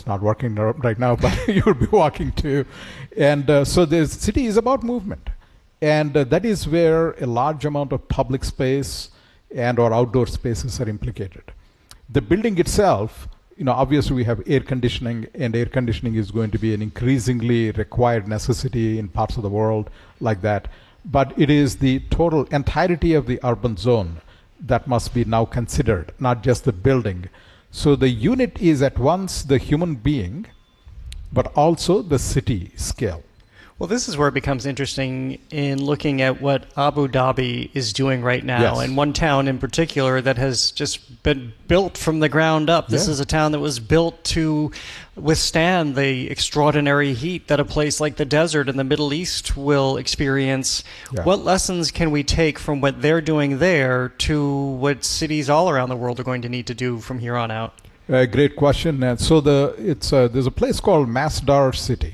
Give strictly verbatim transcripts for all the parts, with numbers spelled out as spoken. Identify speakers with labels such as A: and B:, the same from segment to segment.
A: not working right now, but you'll be walking too. And uh, so the city is about movement. And uh, that is where a large amount of public space and or outdoor spaces are implicated. The building itself, you know, obviously we have air conditioning, and air conditioning is going to be an increasingly required necessity in parts of the world like that. But it is the total entirety of the urban zone that must be now considered, not just the building. So the unit is at once the human being, but also the city scale.
B: Well, this is where it becomes interesting in looking at what Abu Dhabi is doing right now.
A: Yes.
B: And one town in particular that has just been built from the ground up. This
A: Yeah.
B: is a town that was built to withstand the extraordinary heat that a place like the desert in the Middle East will experience.
A: Yeah.
B: What lessons can we take from what they're doing there to what cities all around the world are going to need to do from here on out?
A: Uh, great question. And so the it's uh, there's a place called Masdar City.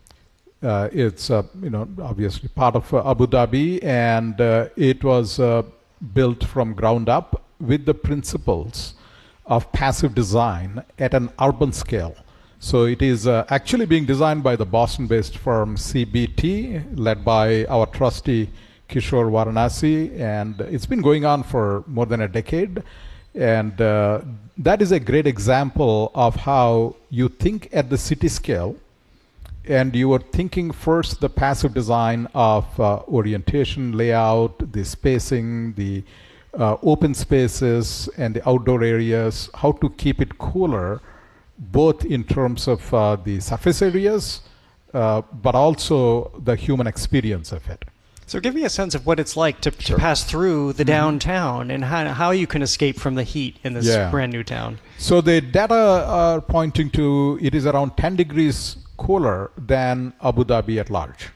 A: Uh, it's uh, you know obviously part of uh, Abu Dhabi, and uh, it was uh, built from ground up with the principles of passive design at an urban scale. So it is uh, actually being designed by the Boston-based firm C B T, led by our trustee Kishore Varanasi, and it's been going on for more than a decade. And uh, that is a great example of how you think at the city scale, and you are thinking first the passive design of uh, orientation, layout, the spacing, the uh, open spaces, and the outdoor areas, how to keep it cooler, both in terms of uh, the surface areas, uh, but also the human experience of it.
B: So give me a sense of what it's like to,
A: Sure.
B: to pass through the
A: Mm-hmm.
B: downtown and how, how you can escape from the heat in this
A: Yeah.
B: brand new town.
A: So the data are pointing to it is around ten degrees cooler than Abu Dhabi at large.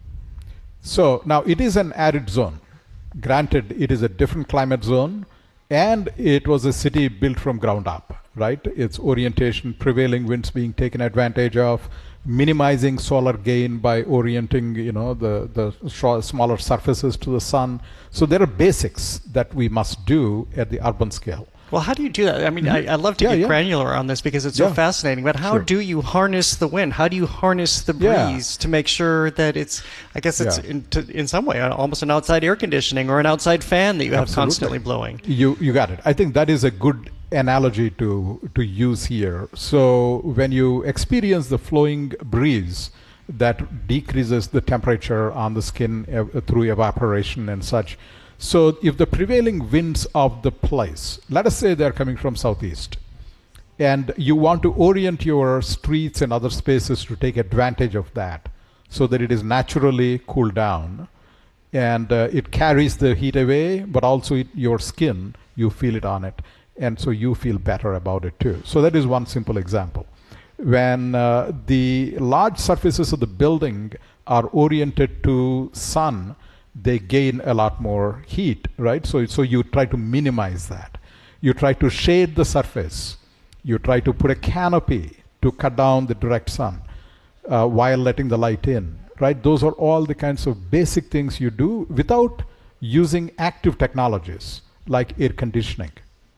A: So now it is an arid zone. Granted, it is a different climate zone, and it was a city built from ground up, right? Its orientation, prevailing winds being taken advantage of, minimizing solar gain by orienting, you know, the, the sh- smaller surfaces to the sun. So there are basics that we must do at the urban scale.
B: Well, how do you do that? I mean, I, I'd love to
A: Yeah,
B: get
A: yeah.
B: granular on this because it's so
A: Yeah.
B: fascinating. But how
A: Sure.
B: do you harness the wind? How do you harness the
A: Yeah.
B: breeze to make sure that it's, I guess it's
A: Yeah.
B: in, to, in some way almost an outside air conditioning or an outside fan that you have
A: Absolutely.
B: constantly blowing?
A: You you got it. I think that is a good analogy to to use here. So when you experience the flowing breeze that decreases the temperature on the skin ev- through evaporation and such. So if the prevailing winds of the place, let us say they're coming from southeast, and you want to orient your streets and other spaces to take advantage of that so that it is naturally cooled down, and uh, it carries the heat away, but also it, your skin, you feel it on it, and so you feel better about it too. So that is one simple example. When uh, the large surfaces of the building are oriented to sun, they gain a lot more heat, right? So, so you try to minimize that. You try to shade the surface. You try to put a canopy to cut down the direct sun uh, while letting the light in, right? Those are all the kinds of basic things you do without using active technologies like air conditioning.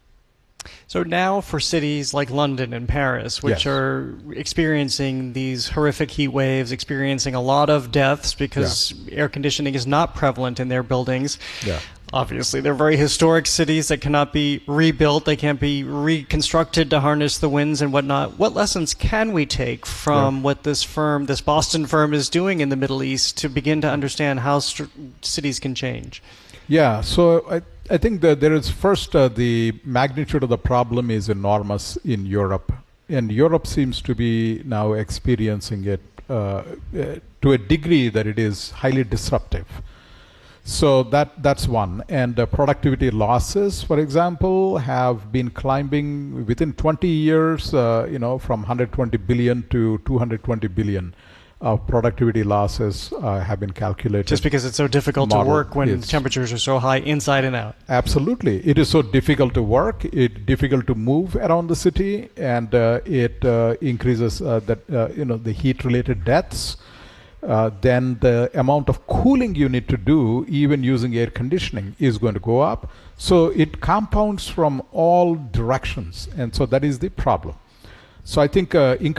B: So now for cities like London and Paris, which
A: Yes.
B: are experiencing these horrific heat waves, experiencing a lot of deaths because air conditioning is not prevalent in their buildings.
A: Yeah.
B: Obviously, they're very historic cities that cannot be rebuilt. They can't be reconstructed to harness the winds and whatnot. What lessons can we take from
A: Yeah.
B: what this firm, this Boston firm, is doing in the Middle East to begin to understand how str- cities can change?
A: Yeah, so I, I think that there is first uh, the magnitude of the problem is enormous in Europe, and Europe seems to be now experiencing it uh, uh, to a degree that it is highly disruptive. So that that's one. And uh, productivity losses, for example, have been climbing within twenty years, uh, you know, from one hundred twenty billion to two hundred twenty billion. Of productivity losses uh, have been calculated.
B: Just because it's so difficult to
A: Model
B: work when
A: is-
B: temperatures are so high inside and out.
A: Absolutely. It is so difficult to work, it difficult to move around the city, and uh, it uh, increases uh, that uh, you know the heat-related deaths. Uh, then the amount of cooling you need to do, even using air conditioning, is going to go up. So it compounds from all directions, and so that is the problem. So I think uh,